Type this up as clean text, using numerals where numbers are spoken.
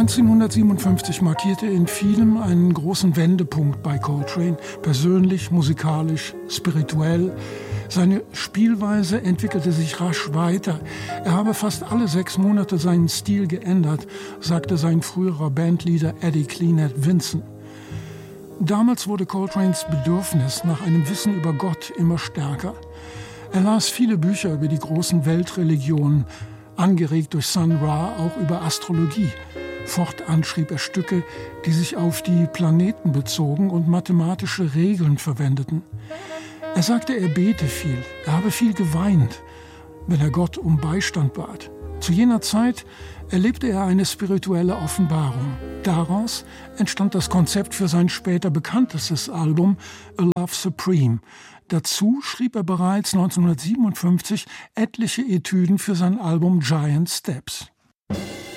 1957 markierte in vielem einen großen Wendepunkt bei Coltrane, persönlich, musikalisch, spirituell. Seine Spielweise entwickelte sich rasch weiter. Er habe fast alle 6 Monate seinen Stil geändert, sagte sein früherer Bandleader Eddie Cleanhead Vinson. Damals wurde Coltranes Bedürfnis nach einem Wissen über Gott immer stärker. Er las viele Bücher über die großen Weltreligionen, angeregt durch Sun Ra auch über Astrologie. Fortan schrieb er Stücke, die sich auf die Planeten bezogen und mathematische Regeln verwendeten. Er sagte, er bete viel, er habe viel geweint, wenn er Gott um Beistand bat. Zu jener Zeit erlebte er eine spirituelle Offenbarung. Daraus entstand das Konzept für sein später bekanntestes Album A Love Supreme. Dazu schrieb er bereits 1957 etliche Etüden für sein Album Giant Steps.